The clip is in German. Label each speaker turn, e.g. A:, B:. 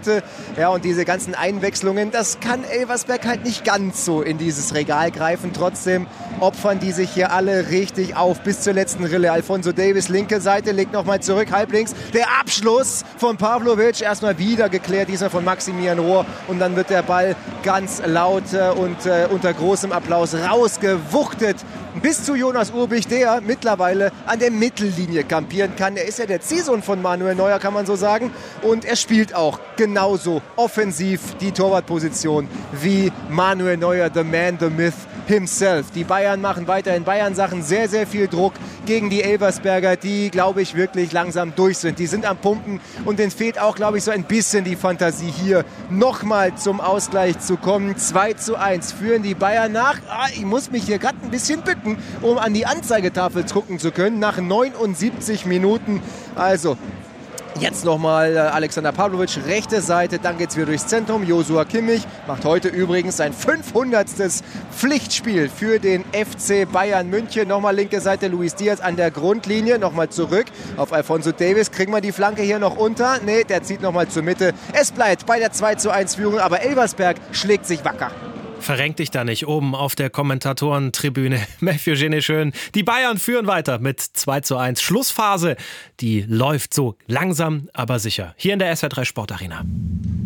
A: Minute. Ja, und diese ganzen Einwechslungen, das kann Elversberg halt nicht ganz so in dieses Regal greifen. Trotzdem opfern die sich hier alle richtig auf bis zur letzten Rille. Alphonso Davies, linke Seite, legt nochmal zurück, halblinks. Der Abschluss von Pavlovic, erstmal wieder geklärt, dieser von Maximilian Rohr. Und dann wird der Ball ganz laut und unter großem Applaus rausgewuchtet bis zu Jonas Urbich, der mittlerweile an der Mittellinie kampieren kann. Er ist ja der Ziehsohn von Manuel Neuer, kann man so sagen. Und er spielt auch genauso offensiv die Torwartposition wie Manuel Neuer, the man, the myth himself. Die Bayern machen weiterhin Bayern-Sachen, sehr, sehr viel Druck gegen die Elversberger, die, glaube ich, wirklich langsam durch sind. Die sind am Pumpen und denen fehlt auch, glaube ich, so ein bisschen die Fantasie, hier nochmal zum Ausgleich zu kommen. 2:1 führen die Bayern nach. Ich muss mich hier gerade ein bisschen bücken, um an die Anzeigetafel gucken zu können, nach 79 Minuten. Also jetzt nochmal Alexander Pavlovic, rechte Seite, dann geht's wieder durchs Zentrum. Joshua Kimmich macht heute übrigens sein 500. Pflichtspiel für den FC Bayern München. Nochmal linke Seite, Luis Diaz an der Grundlinie, nochmal zurück auf Alphonso Davies. Kriegen wir die Flanke hier noch unter? Nee, der zieht nochmal zur Mitte. Es bleibt bei der 2:1 Führung, aber Elversberg schlägt sich wacker.
B: Verrenk dich da nicht oben auf der Kommentatorentribüne. Matthew Geneschön. Die Bayern führen weiter mit 2:1. Schlussphase, die läuft so langsam, aber sicher. Hier in der SWR3 Sportarena.